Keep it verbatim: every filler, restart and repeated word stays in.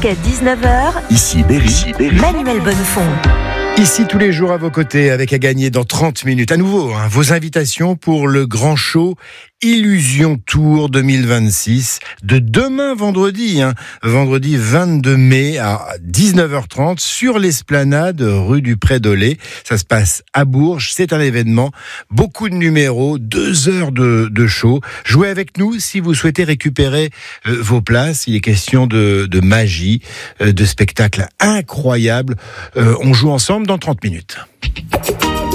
jusqu'à dix-neuf heures. Ici Berry, Ici Berry. Manuel Bonnefond. Ici tous les jours à vos côtés avec à gagner dans trente minutes. À nouveau, hein, vos invitations pour le grand show Illusion Tour deux mille vingt-six de demain vendredi, hein, vendredi vingt-deux mai à dix-neuf heures trente sur l'esplanade rue du Pré-d'Olé. Ça se passe à Bourges, c'est un événement, beaucoup de numéros, deux heures de, de show. Jouez avec nous si vous souhaitez récupérer euh, vos places. Il est question de, de magie, euh, de spectacles incroyables. Euh, on joue ensemble dans trente minutes.